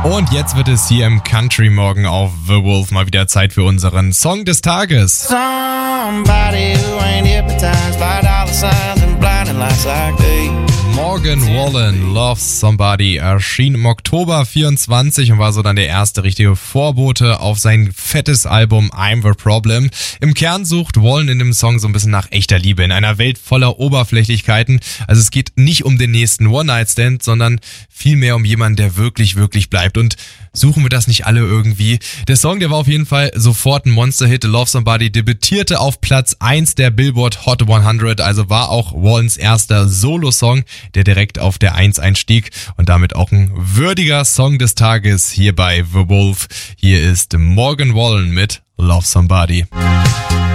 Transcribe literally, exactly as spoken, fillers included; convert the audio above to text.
Und jetzt wird es hier im Country Morgen auf The Wolf mal wieder Zeit für unseren Song des Tages. Somebody who ain't hypnotized by dollar signs and blinding lights like they. Morgan Wallen, Love Somebody, erschien im Oktober vierundzwanzig und war so dann der erste richtige Vorbote auf sein fettes Album I'm the Problem. Im Kern sucht Wallen in dem Song so ein bisschen nach echter Liebe in einer Welt voller Oberflächlichkeiten. Also es geht nicht um den nächsten One-Night-Stand, sondern vielmehr um jemanden, der wirklich, wirklich bleibt. Und suchen wir das nicht alle irgendwie? Der Song, der war auf jeden Fall sofort ein Monster-Hit. Love Somebody debütierte auf Platz eins der Billboard Hot hundert, also war auch Wallens erster Solo-Song, der direkt auf der eins einstieg und damit auch ein würdiger Song des Tages hier bei The Wolf. Hier ist Morgan Wallen mit Love Somebody.